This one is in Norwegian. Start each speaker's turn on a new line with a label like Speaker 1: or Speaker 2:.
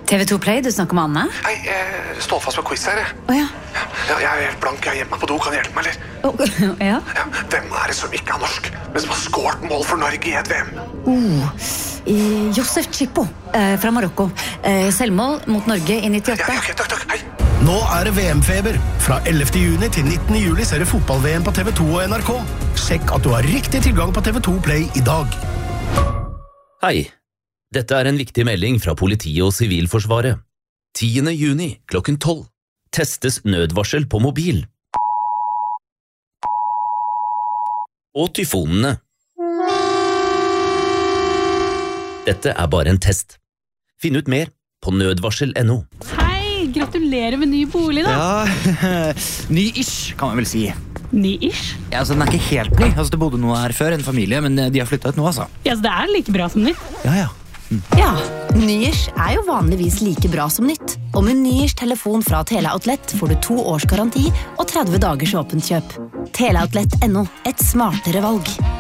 Speaker 1: TV2 Play, du snakker med Anne?
Speaker 2: Hei, stå fast med quiz her, jeg.
Speaker 1: Åja.
Speaker 2: Ja, jeg helt blank, jeg hjemme på do, kan du hjelpe meg, eller?
Speaker 1: Ja.
Speaker 2: Ja, hvem det som ikke norsk, men som har skåret mål for Norge i et VM?
Speaker 1: Josef Chippo, fra Marokko. Selvmål mot Norge i 98.
Speaker 2: Ja, ok, takk, hei.
Speaker 3: Nå det VM-feber. Fra 11. juni til 19. juli ser du fotball-VM på TV2 og NRK. Sjekk at du har riktig tilgang på TV2 Play i dag.
Speaker 4: Hei, dette en viktig melding fra politiet og Sivilforsvaret. 10. juni klokken 12. Testes nødvarsel på mobil. Og tyfonene. Dette bare en test. Finn ut mer på nødvarsel.no.
Speaker 5: Hei, gratulerer med ny bolig da.
Speaker 6: Ja, ny-ish kan man vel si.
Speaker 5: Ny-ish?
Speaker 6: Ja, altså den ikke helt ny. Altså det bodde noe her før, en familie, men de har flyttet ut nå, altså.
Speaker 5: Ja, så det like bra som nytt.
Speaker 6: Ja.
Speaker 7: Ja, ny-ish jo vanligvis like bra som nytt. Og med ny-ish telefon fra Teleoutlet får du 2 års garanti og 30 dagers åpent kjøp. Teleoutlet.no, et smartere valg.